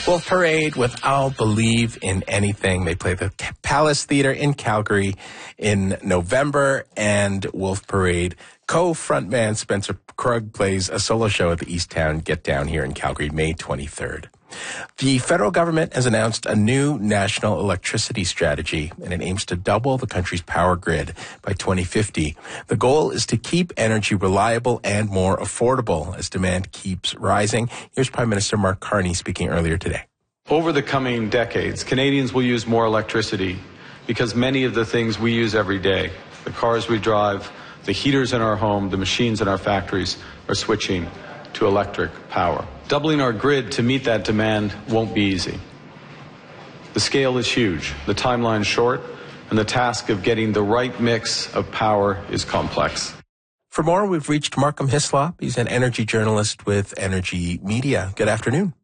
Wolf Parade with I'll Believe in Anything. They play the Palace Theatre in Calgary in November, and Wolf Parade co-frontman Spencer Krug plays a solo show at the Easttown Get Down here in Calgary, May 23rd. The federal government has announced a new national electricity strategy, and it aims to double the country's power grid by 2050. The goal is to keep energy reliable and more affordable as demand keeps rising. Here's Prime Minister Mark Carney speaking earlier today. Over the coming decades, Canadians will use more electricity because many of the things we use every day, the cars we drive, the heaters in our home, the machines in our factories, are switching to electric power. Doubling our grid to meet that demand won't be easy. The scale is huge, the timeline is short, and the task of getting the right mix of power is complex. For more, we've reached Markham Hislop. He's an energy journalist with Energy Media. Good afternoon.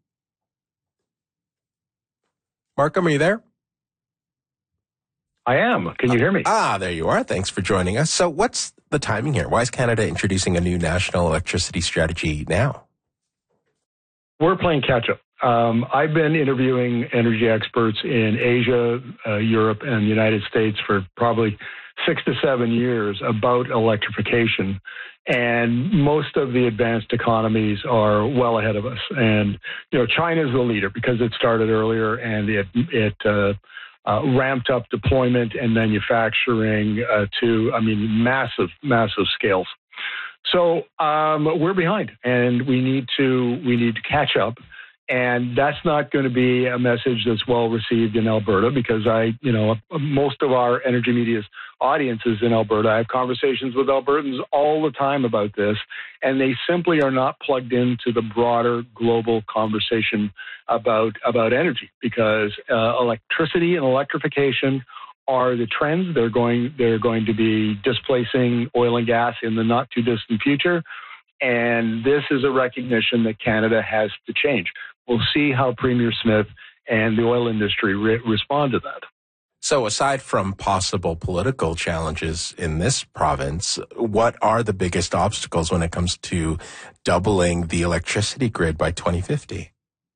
Markham, are you there? I am. Can you hear me? There you are. Thanks for joining us. So what's the timing here? Why is Canada introducing a new national electricity strategy now? We're playing catch-up. I've been interviewing energy experts in Asia, Europe, and the United States for probably 6 to 7 years about electrification. And most of the advanced economies are well ahead of us. And, China's the leader because it started earlier and it ramped up deployment and manufacturing to massive scales. So we're behind, and we need to catch up. And that's not going to be a message that's well received in Alberta because most of our Energy Media's audience is in Alberta. I have conversations with Albertans all the time about this, and they simply are not plugged into the broader global conversation about energy because electricity and electrification are the trends. They're going to be displacing oil and gas in the not too distant future. And this is a recognition that Canada has to change. We'll see how Premier Smith and the oil industry respond to that. So aside from possible political challenges in this province, what are the biggest obstacles when it comes to doubling the electricity grid by 2050?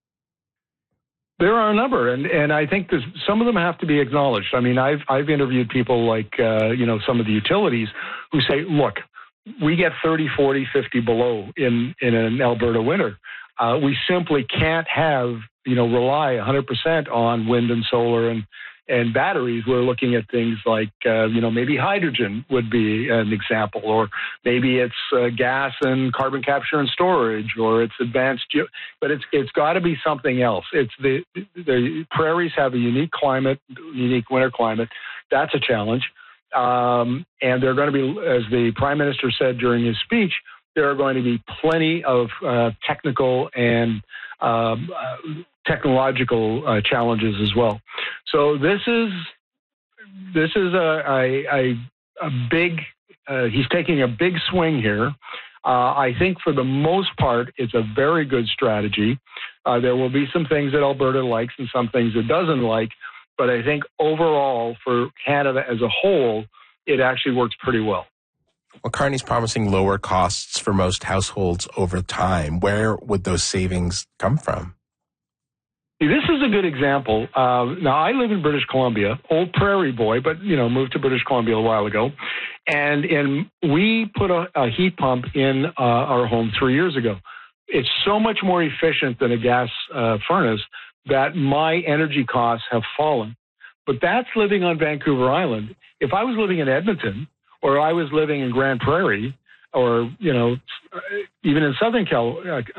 There are a number, and I think some of them have to be acknowledged. I mean, I've interviewed people like, some of the utilities who say, look, we get 30, 40, 50 below in an Alberta winter. We simply can't rely 100% on wind and solar and batteries. We're looking at things like, maybe hydrogen would be an example, or maybe it's gas and carbon capture and storage, or it's advanced, but it's got to be something else. It's the prairies have a unique climate, unique winter climate. That's a challenge. And there are going to be, as the Prime Minister said during his speech, there are going to be plenty of technical and technological challenges as well. So this is a big. He's taking a big swing here. I think for the most part, it's a very good strategy. There will be some things that Alberta likes and some things it doesn't like. But I think overall, for Canada as a whole, it actually works pretty well. Well, Carney's promising lower costs for most households over time. Where would those savings come from? This is a good example. Now, I live in British Columbia, old prairie boy, but, moved to British Columbia a while ago. And we put a heat pump in our home 3 years ago. It's so much more efficient than a gas furnace that my energy costs have fallen. But that's living on Vancouver Island. If I was living in Edmonton, or I was living in Grand Prairie, or, even in Southern